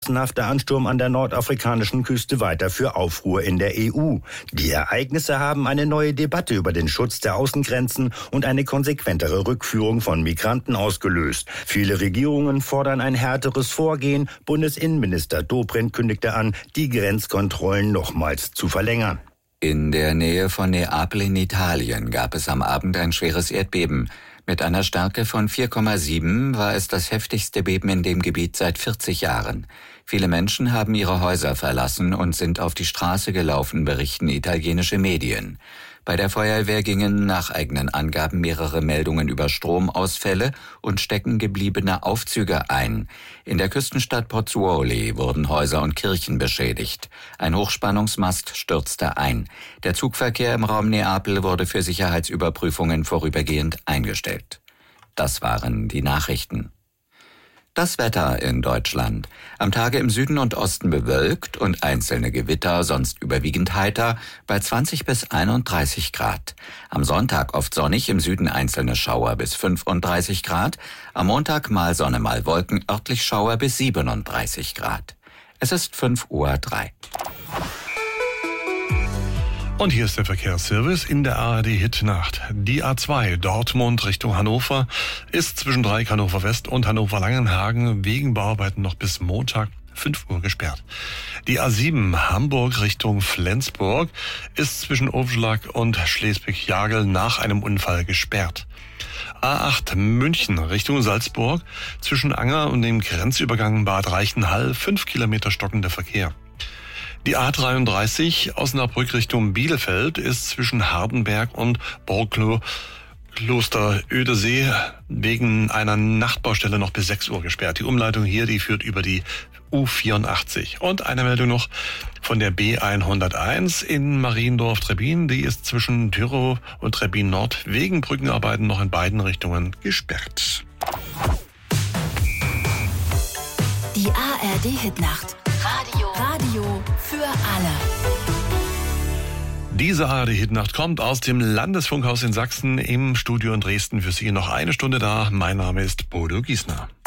massenhafte Ansturm an der nordafrikanischen Küste weiter für Aufruhr in der EU. Die Ereignisse haben eine neue Debatte über den Schutz der Außengrenzen und eine konsequentere Rückführung von Migranten ausgelöst. Viele Regierungen fordern ein härteres Vorgehen. Bundesinnenminister Dobrindt kündigte an, die Grenzkontrollen nochmals zu verlängern. In der Nähe von Neapel in Italien gab es am Abend ein schweres Erdbeben. Mit einer Stärke von 4,7 war es das heftigste Beben in dem Gebiet seit 40 Jahren. Viele Menschen haben ihre Häuser verlassen und sind auf die Straße gelaufen, berichten italienische Medien. Bei der Feuerwehr gingen nach eigenen Angaben mehrere Meldungen über Stromausfälle und steckengebliebene Aufzüge ein. In der Küstenstadt Pozzuoli wurden Häuser und Kirchen beschädigt. Ein Hochspannungsmast stürzte ein. Der Zugverkehr im Raum Neapel wurde für Sicherheitsüberprüfungen vorübergehend eingestellt. Das waren die Nachrichten. Das Wetter in Deutschland. Am Tage im Süden und Osten bewölkt und einzelne Gewitter, sonst überwiegend heiter, bei 20 bis 31 Grad. Am Sonntag oft sonnig, im Süden einzelne Schauer bis 35 Grad. Am Montag mal Sonne, mal Wolken, örtlich Schauer bis 37 Grad. Es ist 5:03 Uhr. Und hier ist der Verkehrsservice in der ARD-Hit-Nacht. Die A2 Dortmund Richtung Hannover ist zwischen Dreieck Hannover West und Hannover Langenhagen wegen Bauarbeiten noch bis Montag 5 Uhr gesperrt. Die A7 Hamburg Richtung Flensburg ist zwischen Overschlag und Schleswig-Jagel nach einem Unfall gesperrt. A8 München Richtung Salzburg zwischen Anger und dem Grenzübergang Bad Reichenhall 5 Kilometer stockender Verkehr. Die A33 Osnabrück Richtung Bielefeld ist zwischen Hardenberg und Burgkloster Ödersee wegen einer Nachtbaustelle noch bis 6 Uhr gesperrt. Die Umleitung hier, die führt über die U84. Und eine Meldung noch von der B101 in Mariendorf-Trebbin. Die ist zwischen Tyrow und Trebbin Nord wegen Brückenarbeiten noch in beiden Richtungen gesperrt. Die ARD-Hitnacht. Radio für alle. Diese ARD-Hitnacht kommt aus dem Landesfunkhaus in Sachsen. Im Studio in Dresden für Sie noch eine Stunde da. Mein Name ist Bodo Giesner.